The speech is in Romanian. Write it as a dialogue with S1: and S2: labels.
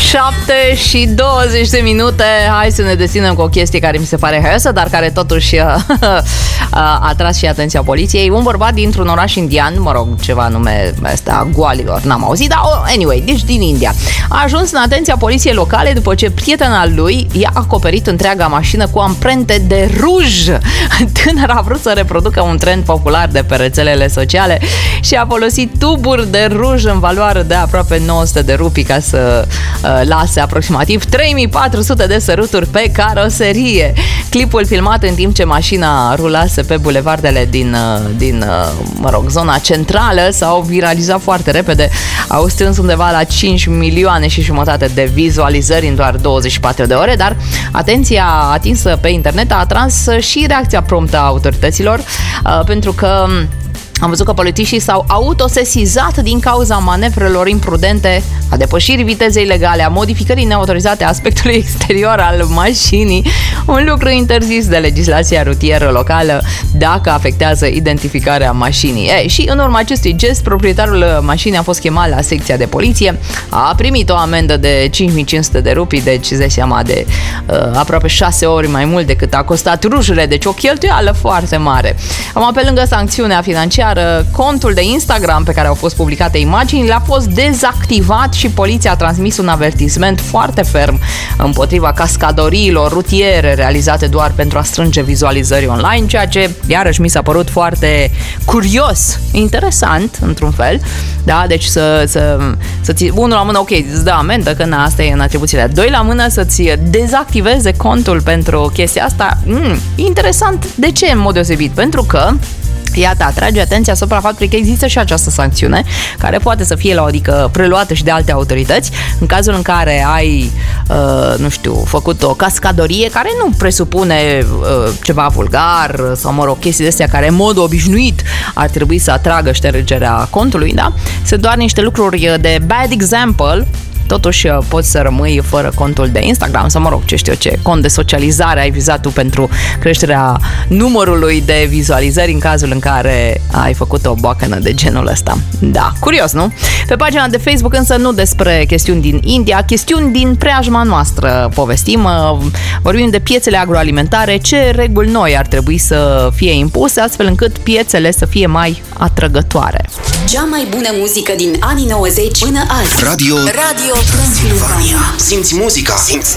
S1: 7:20. Hai să ne destinăm cu o chestie care mi se pare haioasă, dar care totuși a atras și atenția poliției. Un bărbat dintr-un oraș indian, mă rog, ceva nume ăsta, Gwalior, n-am auzit, dar anyway, deci din India, a ajuns în atenția poliției locale după ce prietena lui i-a acoperit întreaga mașină cu amprente de ruj. Tânăr a vrut să reproducă un trend popular de pe rețelele sociale și a folosit tuburi de ruj în valoare de aproape 900 de rupii ca să lase aproximativ 3400 de săruturi pe caroserie. Clipul filmat în timp ce mașina rulase pe bulevardele din zona centrală s-au viralizat foarte repede. Au strâns undeva la 5 milioane și jumătate de vizualizări în doar 24 de ore, dar atenția atinsă pe internet a atras și reacția promptă a autorităților, pentru că am văzut că polițiștii s-au autosesizat din cauza manevrelor imprudente, a depășirii vitezei ilegale, a modificării neautorizate a aspectului exterior al mașinii, un lucru interzis de legislația rutieră locală dacă afectează identificarea mașinii. Și în urma acestui gest, proprietarul mașinii a fost chemat la secția de poliție, a primit o amendă de 5500 de rupii, deci îți dai seama de aproape 6 ori mai mult decât a costat rujurile, deci o cheltuială foarte mare. Pe lângă sancțiunea financiară, contul de Instagram pe care au fost publicate imaginile a fost dezactivat și poliția a transmis un avertisment foarte ferm împotriva cascadoriilor rutiere realizate doar pentru a strânge vizualizări online, ceea ce iarăși mi s-a părut foarte curios, interesant într-un fel, da, deci să-ți unul la mână, ok, îți dă amendă, că asta e în atribuțiile, doi la mână să-ți dezactiveze contul pentru chestia asta, interesant. De ce în mod deosebit? Pentru că iată, atrage atenția asupra faptului că există și această sancțiune care poate să fie preluată și de alte autorități în cazul în care ai, făcut o cascadorie care nu presupune ceva vulgar sau, chestii de astea care în mod obișnuit ar trebui să atragă ștergerea contului, da? Se doar niște lucruri de bad example. Totuși poți să rămâi fără contul de Instagram sau, cont de socializare ai vizat tu pentru creșterea numărului de vizualizări în cazul în care ai făcut o boacănă de genul ăsta. Da, curios, nu? Pe pagina de Facebook însă nu despre chestiuni din India, chestiuni din preajma noastră povestim. Vorbim de piețele agroalimentare, ce reguli noi ar trebui să fie impuse astfel încât piețele să fie mai atrăgătoare.
S2: Cea mai bună muzică din anii 90 până azi.
S3: Radio Transilvania. Simți muzica, simți